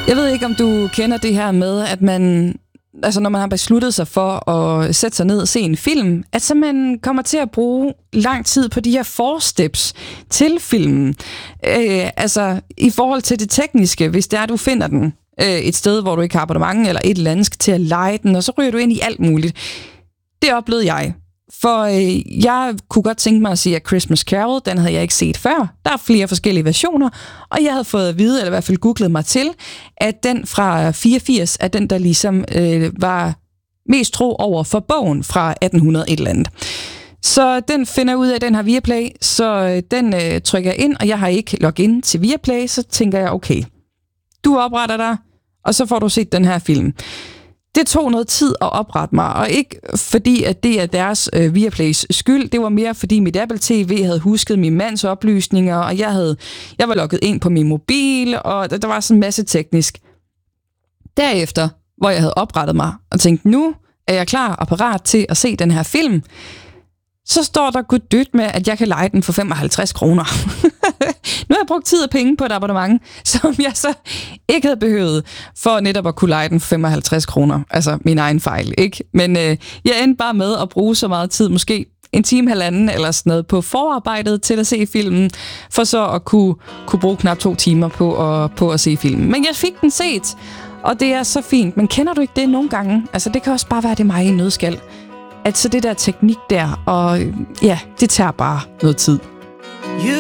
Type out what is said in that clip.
Jeg ved ikke, om du kender det her med, at man, altså når man har besluttet sig for at sætte sig ned og se en film, at så man kommer til at bruge lang tid på de her forsteps til filmen. Altså i forhold til det tekniske, hvis det er, du finder den et sted, hvor du ikke har abonnement eller et eller andet, skal til at leje den, og så ryger du ind i alt muligt. Det oplevede jeg. For jeg kunne godt tænke mig at sige, at Christmas Carol, den havde jeg ikke set før. Der er flere forskellige versioner, og jeg havde fået at vide, eller i hvert fald googlet mig til, at den fra 84 er den, der ligesom var mest tro over for bogen fra 1800 et eller andet. Så den finder ud af, at den har Viaplay, så den trykker jeg ind, og jeg har ikke login til Viaplay, så tænker jeg, okay, du opretter dig, og så får du set den her film. Det tog noget tid at oprette mig, og ikke fordi, at det er deres Viaplays skyld. Det var mere, fordi mit Apple TV havde husket min mands oplysninger, og jeg var logget ind på min mobil, og der var sådan en masse teknisk. Derefter, hvor jeg havde oprettet mig og tænkt, nu er jeg klar og parat til at se den her film, så står der goddyt med, at jeg kan leje den for 55 kroner. Nu har jeg brugt tid og penge på et abonnement, som jeg så ikke havde behøvet, for netop at kunne leje den for 55 kroner. Altså min egen fejl, ikke? Men jeg endte bare med at bruge så meget tid, måske en time, halvanden eller sådan noget, på forarbejdet til at se filmen, for så at kunne bruge knap 2 timer på at se filmen. Men jeg fik den set, og det er så fint. Men kender du ikke det nogle gange? Altså det kan også bare være det mig i en nødskal. At så det der teknik der, og ja, det tager bare noget tid.